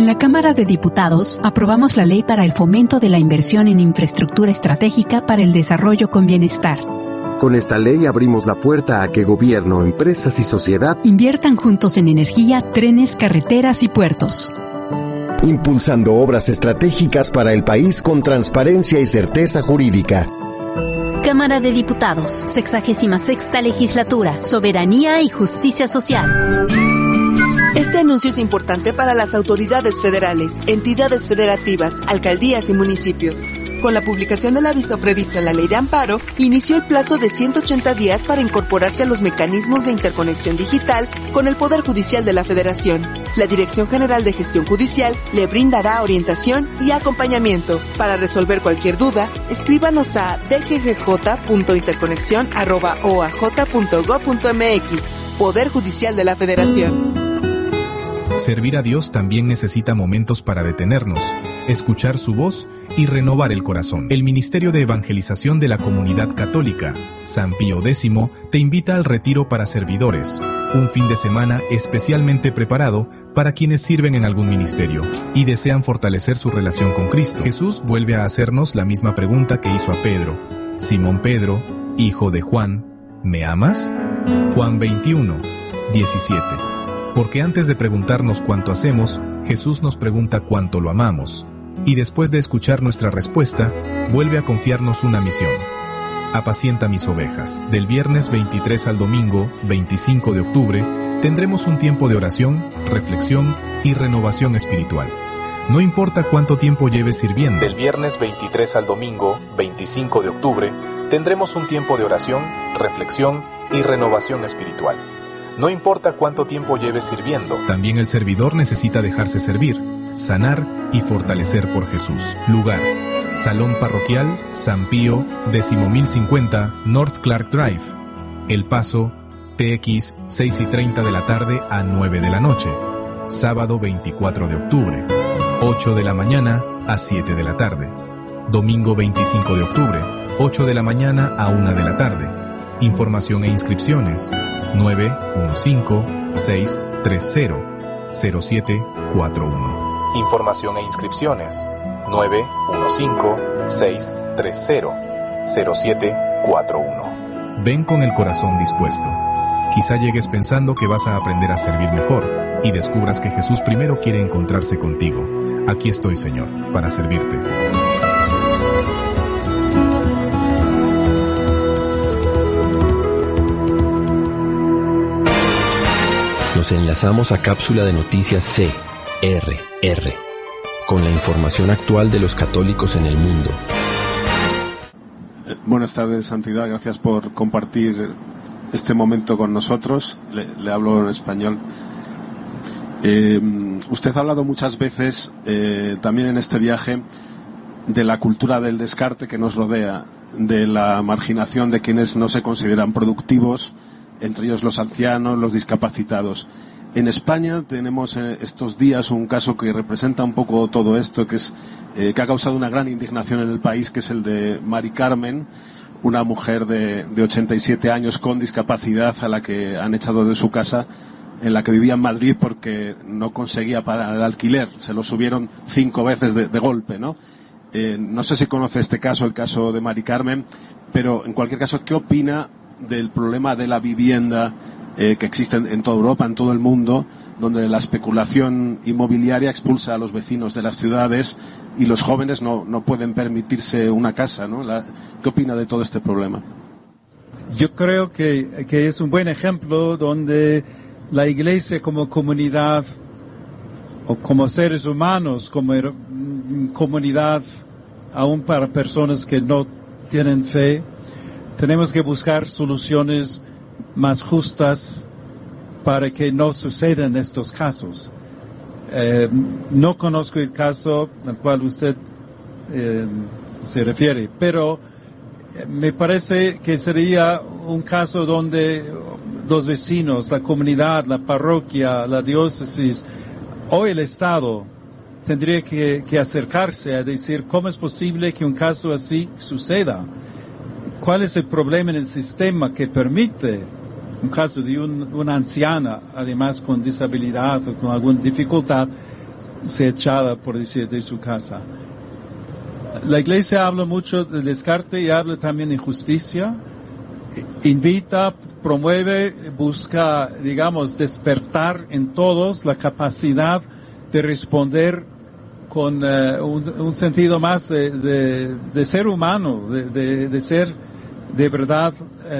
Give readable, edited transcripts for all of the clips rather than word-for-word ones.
la Cámara de Diputados aprobamos la Ley para el Fomento de la Inversión en Infraestructura Estratégica para el Desarrollo con Bienestar. Con esta ley abrimos la puerta a que gobierno, empresas y sociedad inviertan juntos en energía, trenes, carreteras y puertos, impulsando obras estratégicas para el país con transparencia y certeza jurídica. Cámara de Diputados, 66ª Legislatura, Soberanía y Justicia Social. Este anuncio es importante para las autoridades federales, entidades federativas, alcaldías y municipios. Con la publicación del aviso previsto en la Ley de Amparo, inició el plazo de 180 días para incorporarse a los mecanismos de interconexión digital con el Poder Judicial de la Federación. La Dirección General de Gestión Judicial le brindará orientación y acompañamiento. Para resolver cualquier duda, escríbanos a dggj.interconexión@oaj.gov.mx, Poder Judicial de la Federación. Servir a Dios también necesita momentos para detenernos, escuchar su voz y renovar el corazón. El Ministerio de Evangelización de la Comunidad Católica, San Pío X, te invita al retiro para servidores, un fin de semana especialmente preparado para quienes sirven en algún ministerio y desean fortalecer su relación con Cristo. Jesús vuelve a hacernos la misma pregunta que hizo a Pedro. Simón Pedro, hijo de Juan, ¿me amas? Juan 21, 17. Porque antes de preguntarnos cuánto hacemos, Jesús nos pregunta cuánto lo amamos. Y después de escuchar nuestra respuesta, vuelve a confiarnos una misión. Apacienta mis ovejas. Del viernes 23 al domingo 25 de octubre, tendremos un tiempo de oración, reflexión y renovación espiritual. No importa cuánto tiempo lleves sirviendo. Del viernes 23 al domingo 25 de octubre, tendremos un tiempo de oración, reflexión y renovación espiritual. No importa cuánto tiempo lleves sirviendo, también el servidor necesita dejarse servir, sanar y fortalecer por Jesús. Lugar: Salón Parroquial San Pío, 10.050 North Clark Drive, El Paso, TX 6:30 de la tarde a 9 de la noche. Sábado 24 de octubre, 8 de la mañana a 7 de la tarde. Domingo 25 de octubre, 8 de la mañana a 1 de la tarde. Información e inscripciones: 915-630-0741. Información e inscripciones: 915-630-0741. Ven con el corazón dispuesto. Quizá llegues pensando que vas a aprender a servir mejor y descubras que Jesús primero quiere encontrarse contigo. Aquí estoy, Señor, para servirte. Nos enlazamos a Cápsula de Noticias CRR, con la información actual de los católicos en el mundo. Buenas tardes, Santidad. Gracias por compartir este momento con nosotros. Le hablo en español. Usted ha hablado muchas veces, también en este viaje, de la cultura del descarte que nos rodea, de la marginación de quienes no se consideran productivos, entre ellos los ancianos, los discapacitados. En España tenemos estos días un caso que representa un poco todo esto, que ha causado una gran indignación en el país, que es el de Mari Carmen, una mujer de 87 años con discapacidad a la que han echado de su casa, en la que vivía en Madrid porque no conseguía pagar el alquiler. Se lo subieron 5 veces de golpe, ¿no? No sé si conoce este caso, el caso de Mari Carmen, pero en cualquier caso, ¿qué opina del problema de la vivienda que existe en toda Europa, en todo el mundo, donde la especulación inmobiliaria expulsa a los vecinos de las ciudades y los jóvenes no pueden permitirse una casa, ¿no? ¿Qué opina de todo este problema? Yo creo que es un buen ejemplo donde la Iglesia como comunidad o como seres humanos, como comunidad, aún para personas que no tienen fe, tenemos que buscar soluciones más justas para que no sucedan estos casos. No conozco el caso al cual usted se refiere, pero me parece que sería un caso donde los vecinos, la comunidad, la parroquia, la diócesis o el Estado tendría que acercarse a decir cómo es posible que un caso así suceda. ¿Cuál es el problema en el sistema que permite un caso de una anciana, además con disabilidad o con alguna dificultad, sea echada, por decir, de su casa. La Iglesia habla mucho del descarte y habla también de justicia. Invita, promueve, busca, digamos, despertar en todos la capacidad de responder con un sentido más de ser humano, de ser de verdad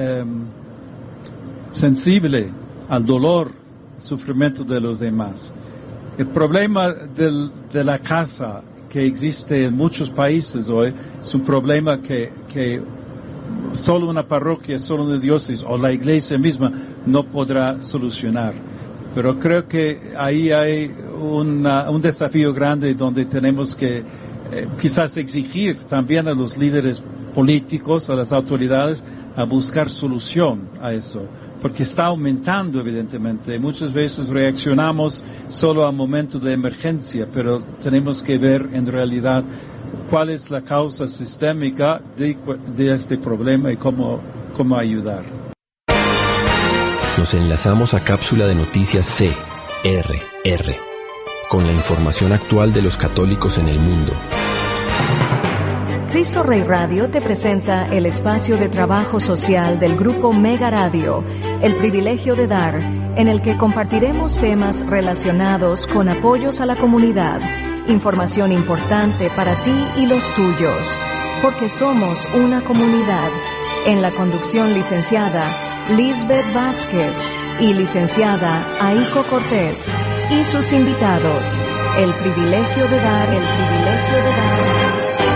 sensible al dolor, al sufrimiento de los demás. El problema de la casa que existe en muchos países hoy es un problema que solo una parroquia, solo una diócesis o la iglesia misma no podrá solucionar. Pero creo que ahí hay un desafío grande donde tenemos que quizás exigir también a los líderes políticos, a las autoridades, a buscar solución a eso, porque está aumentando evidentemente. Muchas veces reaccionamos solo a momentos de emergencia, pero tenemos que ver en realidad cuál es la causa sistémica de este problema y cómo ayudar. Nos enlazamos a cápsula de noticias CRR, con la información actual de los católicos en el mundo. Cristo Rey Radio te presenta el espacio de trabajo social del grupo Mega Radio, El Privilegio de Dar, en el que compartiremos temas relacionados con apoyos a la comunidad, información importante para ti y los tuyos, porque somos una comunidad. En la conducción licenciada Lisbeth Vázquez y licenciada Aiko Cortés y sus invitados. El privilegio de dar, el privilegio de dar.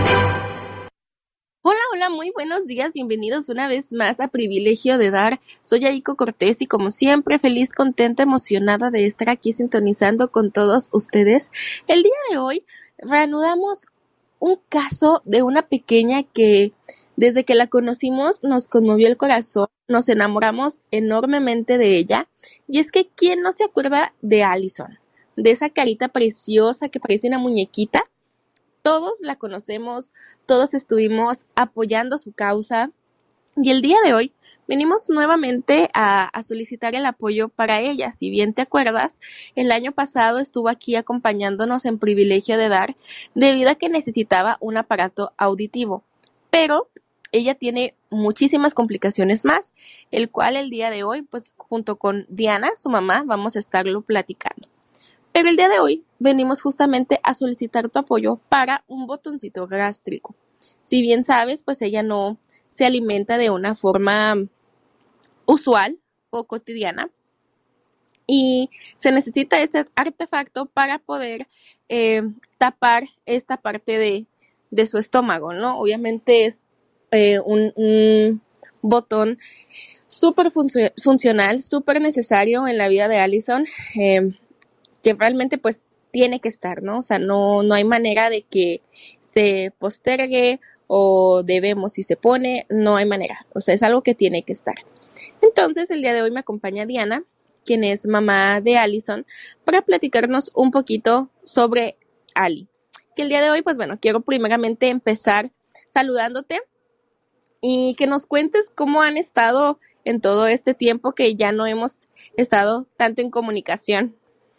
Hola, muy buenos días, bienvenidos una vez más a Privilegio de Dar. Soy Aiko Cortés y como siempre feliz, contenta, emocionada de estar aquí sintonizando con todos ustedes. El día de hoy reanudamos un caso de una pequeña que desde que la conocimos nos conmovió el corazón, nos enamoramos enormemente de ella. Y es que ¿quién no se acuerda de Allison? De esa carita preciosa que parece una muñequita. Todos la conocemos, todos estuvimos apoyando su causa y el día de hoy venimos nuevamente a solicitar el apoyo para ella. Si bien te acuerdas, el año pasado estuvo aquí acompañándonos en Privilegio de Dar debido a que necesitaba un aparato auditivo, pero ella tiene muchísimas complicaciones más, el cual el día de hoy, pues junto con Diana, su mamá, vamos a estarlo platicando. Pero el día de hoy venimos justamente a solicitar tu apoyo para un botoncito gástrico. Si bien sabes, pues ella no se alimenta de una forma usual o cotidiana y se necesita este artefacto para poder tapar esta parte de su estómago, ¿no? Obviamente es un botón súper funcional, súper necesario en la vida de Allison, que realmente pues tiene que estar, ¿no? O sea, no hay manera de que se postergue o debemos si se pone, no hay manera, o sea, es algo que tiene que estar. Entonces, el día de hoy me acompaña Diana, quien es mamá de Allison, para platicarnos un poquito sobre Ali. Que el día de hoy, pues bueno, quiero primeramente empezar saludándote y que nos cuentes cómo han estado en todo este tiempo que ya no hemos estado tanto en comunicación.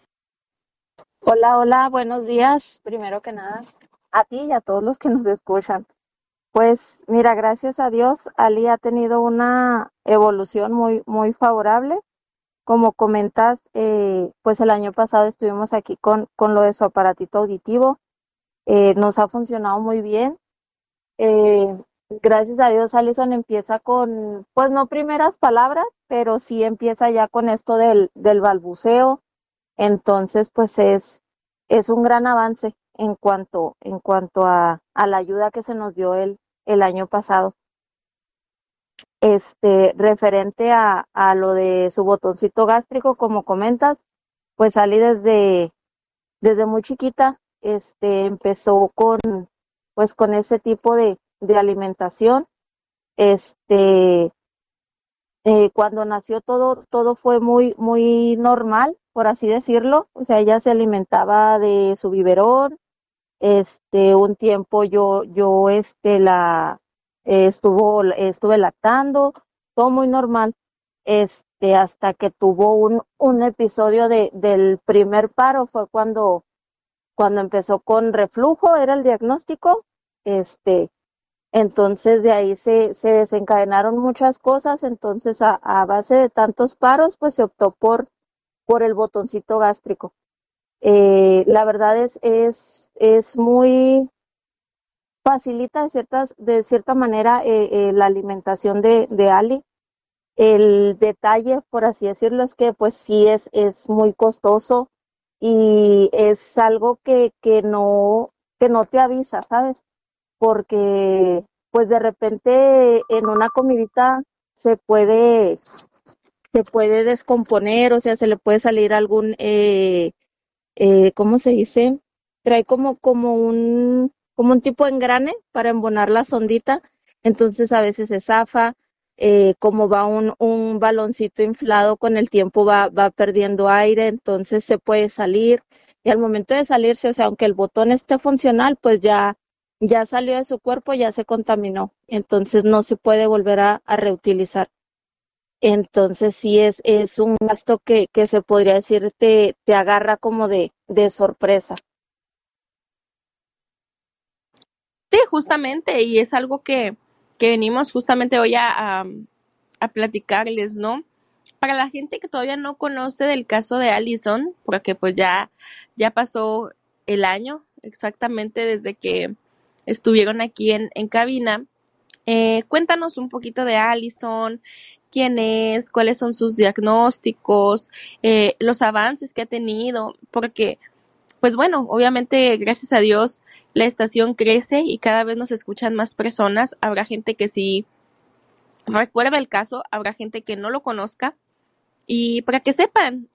Hola, buenos días. Primero que nada, a ti y a todos los que nos escuchan. Pues mira, gracias a Dios, Ali ha tenido una evolución muy favorable. Como comentas, pues el año pasado estuvimos aquí con lo de su aparatito auditivo. Nos ha funcionado muy bien. Gracias a Dios, Allison empieza con, pues no primeras palabras, pero sí empieza ya con esto del balbuceo. Entonces, pues es un gran avance en cuanto a la ayuda que se nos dio el año pasado. Referente a lo de su botoncito gástrico, como comentas, pues Ali desde muy chiquita, empezó con ese tipo de alimentación. Cuando nació todo fue muy normal, por así decirlo. O sea, ella se alimentaba de su biberón. Un tiempo yo estuve lactando, todo muy normal. Hasta que tuvo un episodio del primer paro, fue cuando cuando empezó con reflujo, era el diagnóstico, entonces de ahí se desencadenaron muchas cosas, entonces a base de tantos paros, pues se optó por el botoncito gástrico. La verdad es muy facilita de cierta manera la alimentación de Ali. El detalle, por así decirlo, es que pues sí es muy costoso y es algo que no te avisa, ¿sabes? Porque pues de repente en una comidita se puede descomponer, o sea, se le puede salir algún, ¿cómo se dice? Trae como un tipo de engrane para embonar la sondita, entonces a veces se zafa, como va un baloncito inflado con el tiempo va perdiendo aire, entonces se puede salir, y al momento de salirse, o sea, aunque el botón esté funcional, pues ya salió de su cuerpo, ya se contaminó, entonces no se puede volver a reutilizar. Entonces sí es un gasto que se podría decir te agarra como de sorpresa. Sí, justamente, y es algo que venimos justamente hoy a platicarles, ¿no? Para la gente que todavía no conoce del caso de Allison, porque pues ya pasó el año exactamente desde que estuvieron aquí en cabina, cuéntanos un poquito de Allison, quién es, cuáles son sus diagnósticos, los avances que ha tenido, porque pues bueno, obviamente gracias a Dios la estación crece y cada vez nos escuchan más personas, habrá gente que sí recuerda el caso, habrá gente que no lo conozca, y para que sepan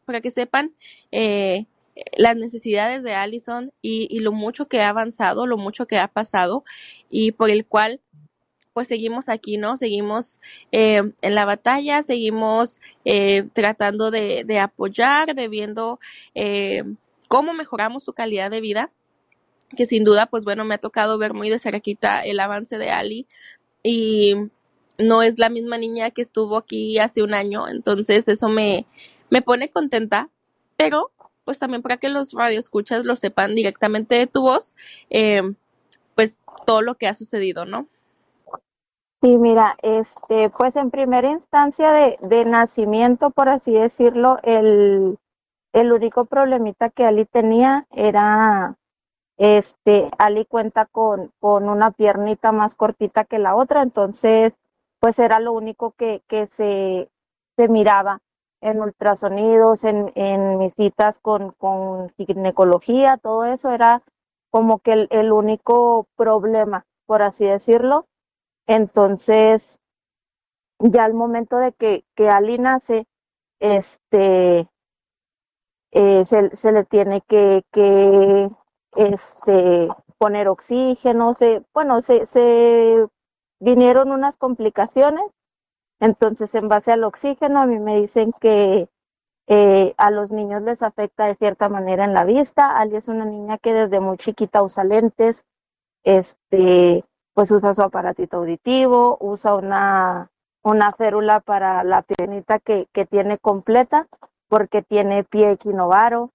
las necesidades de Allison y lo mucho que ha avanzado, lo mucho que ha pasado y por el cual pues seguimos aquí, ¿no? Seguimos en la batalla, seguimos tratando de apoyar, de viendo cómo mejoramos su calidad de vida, que sin duda, pues bueno, me ha tocado ver muy de cerquita el avance de Ali y no es la misma niña que estuvo aquí hace un año, entonces eso me pone contenta, pero pues también para que los radioescuchas lo sepan directamente de tu voz, pues todo lo que ha sucedido, ¿no? Sí, mira, pues en primera instancia de nacimiento, por así decirlo, el único problemita que Ali tenía era, Ali cuenta con una piernita más cortita que la otra, entonces, pues era lo único que se miraba en ultrasonidos, en mis citas con ginecología, todo eso era como que el único problema, por así decirlo. Entonces, ya al momento de que Ali nace, se le tiene que poner oxígeno, se vinieron unas complicaciones, entonces en base al oxígeno a mí me dicen que a los niños les afecta de cierta manera en la vista. Ali es una niña que desde muy chiquita usa lentes, pues usa su aparatito auditivo, usa una férula para la piernita que tiene completa, porque tiene pie equinovaro,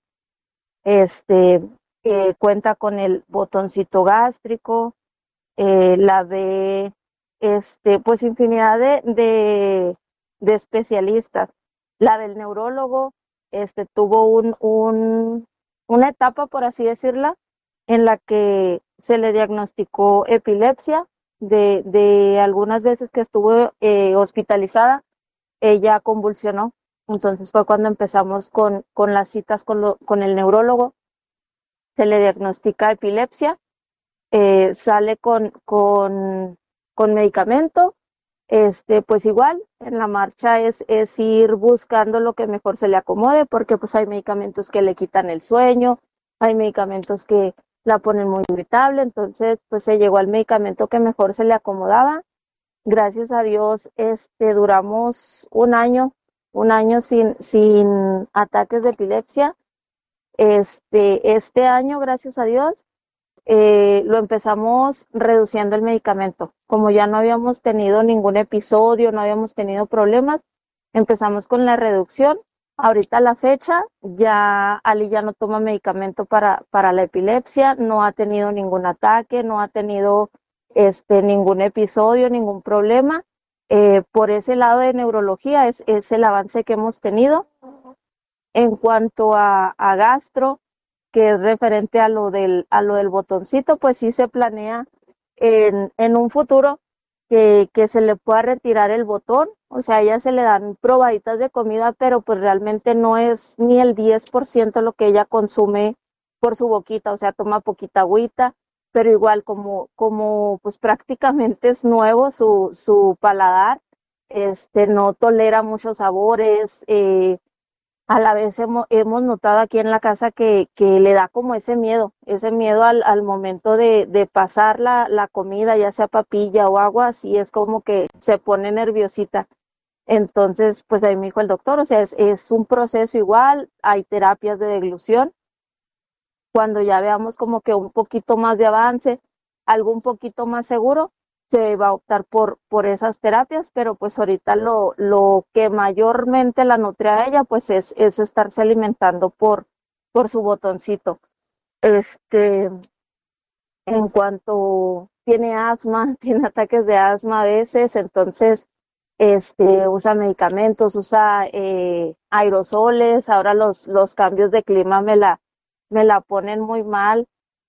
cuenta con el botoncito gástrico, la ve, pues infinidad de especialistas. La del neurólogo, tuvo una etapa, por así decirla, en la que se le diagnosticó epilepsia, de algunas veces que estuvo hospitalizada, ella convulsionó. Entonces fue cuando empezamos con las citas con el neurólogo, se le diagnostica epilepsia, sale con medicamento, pues igual, en la marcha es ir buscando lo que mejor se le acomode, porque pues hay medicamentos que le quitan el sueño, hay medicamentos que la ponen muy irritable, entonces pues se llegó al medicamento que mejor se le acomodaba. Gracias a Dios, duramos un año sin ataques de epilepsia. Este año, gracias a Dios, lo empezamos reduciendo el medicamento. Como ya no habíamos tenido ningún episodio, no habíamos tenido problemas, empezamos con la reducción Ahorita a la fecha, ya Ali ya no toma medicamento para la epilepsia, no ha tenido ningún ataque, no ha tenido ningún episodio, ningún problema. Por ese lado de neurología es el avance que hemos tenido. En cuanto a gastro, que es referente a lo del botoncito, pues sí se planea en un futuro que se le pueda retirar el botón. O sea, a ella se le dan probaditas de comida, pero pues realmente no es ni el 10% lo que ella consume por su boquita, o sea, toma poquita agüita, pero igual como pues prácticamente es nuevo su paladar, no tolera muchos sabores. A la vez hemos notado aquí en la casa que le da como ese miedo al momento de pasar la comida, ya sea papilla o agua, así es como que se pone nerviosita. Entonces, pues ahí me dijo el doctor, o sea, es un proceso igual, hay terapias de deglución. Cuando ya veamos como que un poquito más de avance, algo un poquito más seguro, se va a optar por esas terapias, pero pues ahorita lo que mayormente la nutre a ella, pues es estarse alimentando por su botoncito. En cuanto tiene asma, tiene ataques de asma a veces, entonces usa medicamentos, usa aerosoles, ahora los cambios de clima me la ponen muy mal.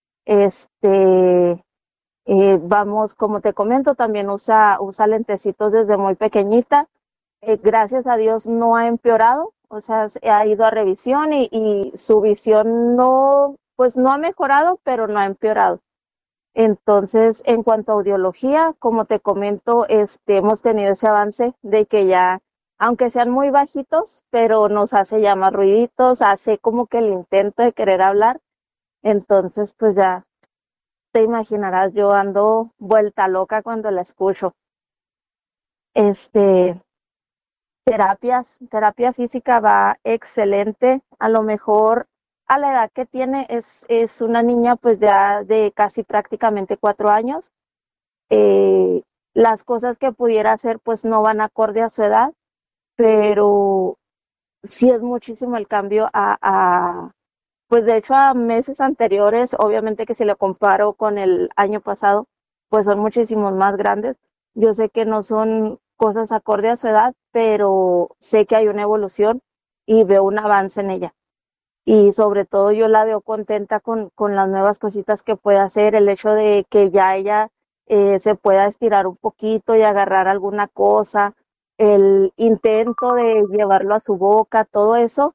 Vamos, como te comento, también usa lentecitos desde muy pequeñita. Gracias a Dios no ha empeorado, o sea, ha ido a revisión y su visión no, pues no ha mejorado, pero no ha empeorado. Entonces, en cuanto a audiología, como te comento, hemos tenido ese avance de que ya, aunque sean muy bajitos, pero nos hace ya más ruiditos, hace como que el intento de querer hablar. Entonces, pues ya te imaginarás, yo ando vuelta loca cuando la escucho. Este, terapia física va excelente. A lo mejor a la edad que tiene es una niña pues ya de casi prácticamente 4 años. Las cosas que pudiera hacer pues no van acorde a su edad, pero sí es muchísimo el cambio pues de hecho a meses anteriores, obviamente que si lo comparo con el año pasado, pues son muchísimos más grandes. Yo sé que no son cosas acorde a su edad, pero sé que hay una evolución y veo un avance en ella. Y sobre todo yo la veo contenta con las nuevas cositas que puede hacer, el hecho de que ya ella se pueda estirar un poquito y agarrar alguna cosa, el intento de llevarlo a su boca, todo eso,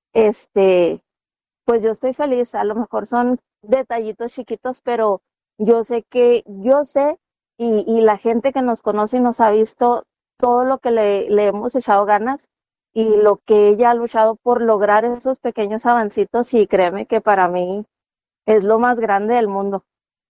pues yo estoy feliz. A lo mejor son detallitos chiquitos, pero yo sé y la gente que nos conoce y nos ha visto todo lo que le hemos echado ganas y lo que ella ha luchado por lograr esos pequeños avancitos, y créeme que para mí es lo más grande del mundo.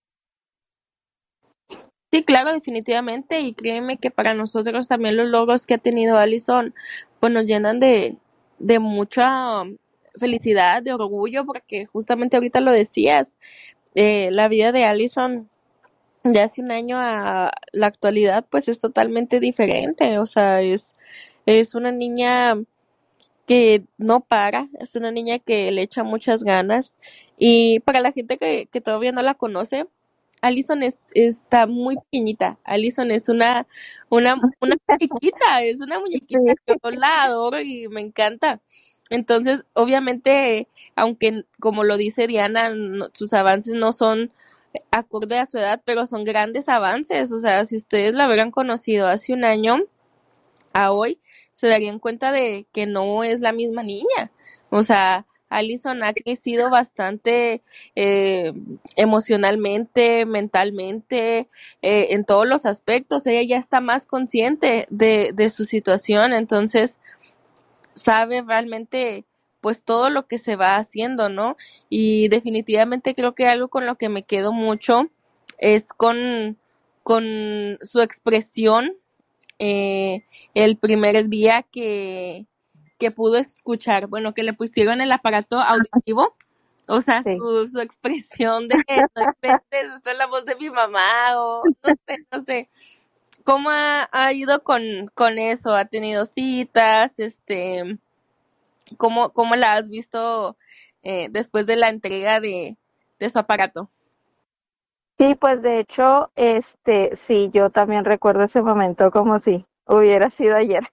Sí, claro, definitivamente, y créeme que para nosotros también los logros que ha tenido Allison pues nos llenan de mucha felicidad, de orgullo, porque justamente ahorita lo decías, la vida de Allison de hace un año a la actualidad pues es totalmente diferente. O sea, es una niña que no para, es una niña que le echa muchas ganas, y para la gente que todavía no la conoce, Allison está muy pequeñita. Allison es una muñequita, es una muñequita que yo la adoro y me encanta. Entonces, obviamente, aunque como lo dice Diana, sus avances no son acorde a su edad, pero son grandes avances. O sea, si ustedes la hubieran conocido hace un año a hoy, se darían cuenta de que no es la misma niña. O sea, Allison ha crecido bastante emocionalmente, mentalmente, en todos los aspectos. Ella ya está más consciente de su situación, entonces sabe realmente pues todo lo que se va haciendo, ¿no? Y definitivamente creo que algo con lo que me quedo mucho es con su expresión el primer día que pudo escuchar, bueno, que le pusieron el aparato auditivo, o sea, Sí. su expresión de no inventes, esta es la voz de mi mamá, o no sé, cómo ha ido con eso, ha tenido citas, ¿Cómo la has visto después de la entrega de su aparato? Sí, pues de hecho, sí, yo también recuerdo ese momento como si hubiera sido ayer.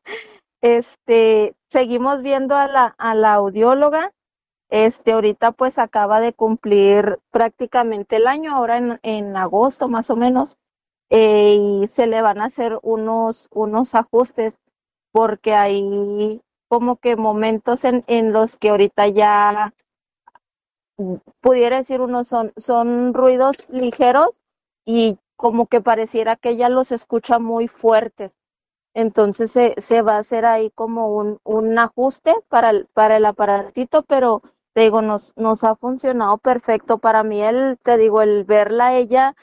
Seguimos viendo a la audióloga. Ahorita pues acaba de cumplir prácticamente el año, ahora en agosto más o menos, y se le van a hacer unos ajustes porque hay como que momentos en los que ahorita ya pudiera decir uno son ruidos ligeros y como que pareciera que ella los escucha muy fuertes. Entonces se va a hacer ahí como un ajuste para el aparatito, pero te digo, nos ha funcionado perfecto. Para mí te digo, el verla a ella,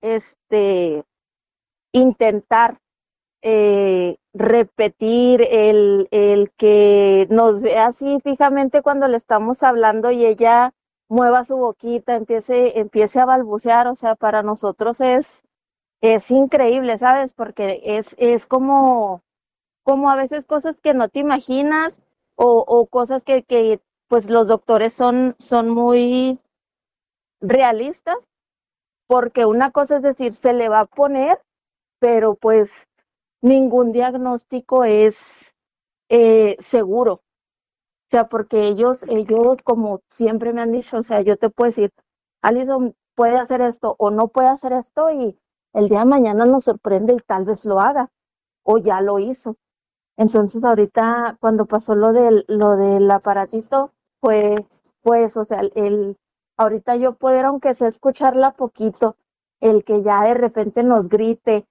intentar repetir el que nos vea así fijamente cuando le estamos hablando y ella mueva su boquita, empiece a balbucear, o sea, para nosotros es increíble, ¿sabes? Porque es como a veces cosas que no te imaginas o cosas que pues los doctores son muy realistas, porque una cosa es decir, se le va a poner, pero pues ningún diagnóstico es seguro. O sea, porque ellos, como siempre me han dicho, o sea, yo te puedo decir, Alison puede hacer esto o no puede hacer esto y el día de mañana nos sorprende y tal vez lo haga o ya lo hizo. Entonces ahorita cuando pasó lo del aparatito, pues, o sea, ahorita yo poder, aunque sea escucharla poquito, el que ya de repente nos grite,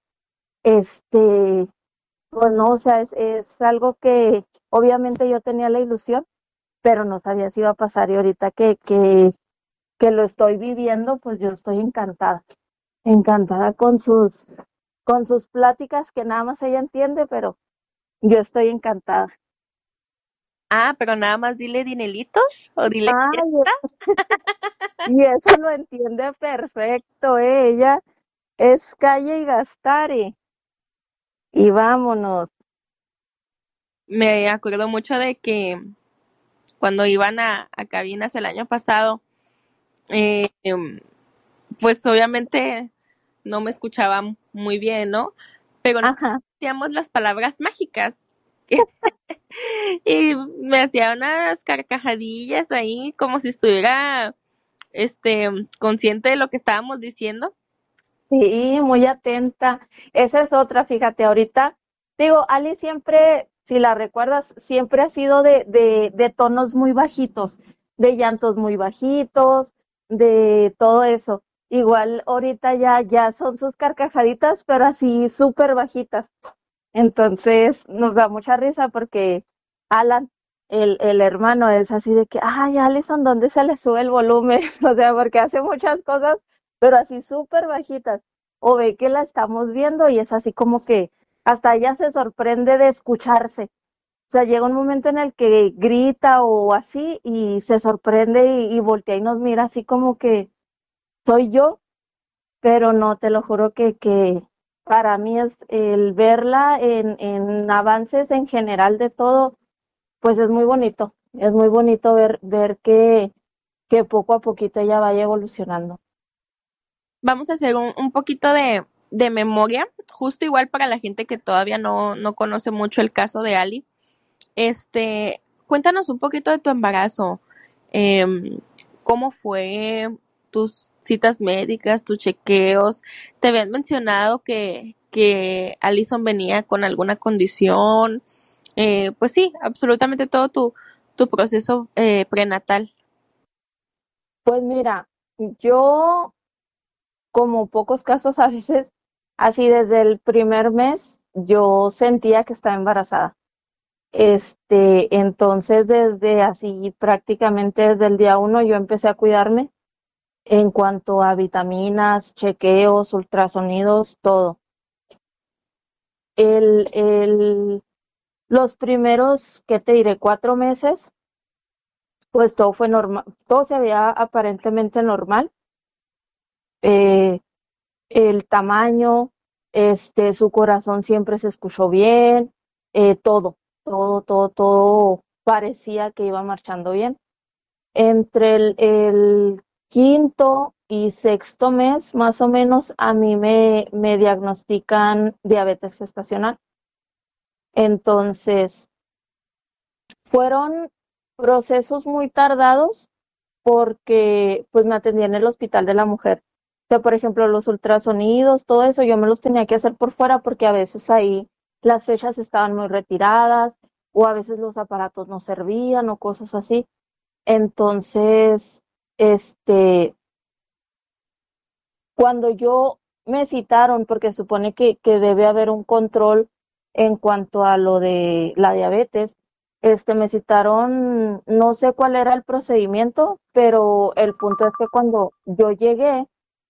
pues no, o sea, es algo que obviamente yo tenía la ilusión, pero no sabía si iba a pasar y ahorita que lo estoy viviendo, pues yo estoy encantada con sus pláticas que nada más ella entiende, pero yo estoy encantada. Ah, pero nada más dile dinelitos o dile Ay, fiesta. y eso lo entiende perfecto, ella es calle y gastare. Y vámonos. Me acuerdo mucho de que cuando iban a cabinas el año pasado, pues obviamente no me escuchaba muy bien, ¿no? Pero no Ajá. decíamos las palabras mágicas. Y me hacía unas carcajadillas ahí como si estuviera consciente de lo que estábamos diciendo. Sí, muy atenta. Esa es otra, fíjate, ahorita, digo, Ali siempre, si la recuerdas, siempre ha sido de tonos muy bajitos, de llantos muy bajitos, de todo eso. Igual ahorita ya son sus carcajaditas, pero así súper bajitas. Entonces nos da mucha risa porque Alan, el hermano, es así de que, ay, Alison, ¿dónde se le sube el volumen? O sea, porque hace muchas cosas, pero así súper bajitas. O ve que la estamos viendo y es así como que hasta ella se sorprende de escucharse. O sea, llega un momento en el que grita o así y se sorprende y voltea y nos mira así como que soy yo, pero no, te lo juro que para mí es el verla en avances en general de todo, pues es muy bonito ver que poco a poquito ella vaya evolucionando. Vamos a hacer un poquito de memoria, justo igual para la gente que todavía no conoce mucho el caso de Ali. Cuéntanos un poquito de tu embarazo. ¿Cómo fue tus citas médicas, tus chequeos? ¿Te habían mencionado que Alison venía con alguna condición? Pues sí, absolutamente todo tu proceso prenatal. Pues mira, yo como pocos casos a veces, así desde el primer mes, yo sentía que estaba embarazada. Entonces desde así prácticamente desde el día uno yo empecé a cuidarme en cuanto a vitaminas, chequeos, ultrasonidos, todo. Los primeros, ¿qué te diré? 4 meses, pues todo fue normal, todo se veía aparentemente normal. Eh, el tamaño, su corazón siempre se escuchó bien, todo, todo, todo, todo. parecía que iba marchando bien. Entre el quinto y sexto mes, más o menos, a mí me diagnostican diabetes gestacional. Entonces, fueron procesos muy tardados porque pues me atendí en el Hospital de la Mujer. O sea, por ejemplo, los ultrasonidos, todo eso, yo me los tenía que hacer por fuera porque a veces ahí las fechas estaban muy retiradas o a veces los aparatos no servían o cosas así. Entonces, cuando yo me citaron, porque supone que debe haber un control en cuanto a lo de la diabetes, me citaron, no sé cuál era el procedimiento, pero el punto es que cuando yo llegué,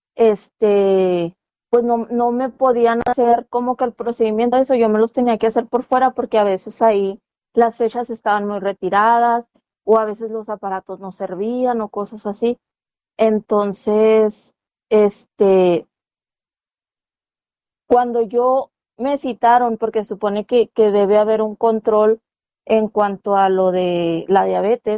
pues no me podían hacer como que el procedimiento, eso yo me los tenía que hacer por fuera porque a veces ahí las fechas estaban muy retiradas o a veces los aparatos no servían o cosas así. Entonces, cuando yo me citaron, porque supone que debe haber un control en cuanto a lo de la diabetes,